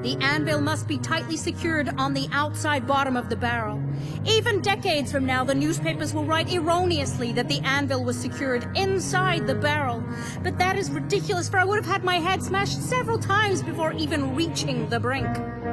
The anvil must be tightly secured on the outside bottom of the barrel. Even decades from now, the newspapers will write erroneously that the anvil was secured inside the barrel. But that is ridiculous, for I would have had my head smashed several times before even reaching the brink.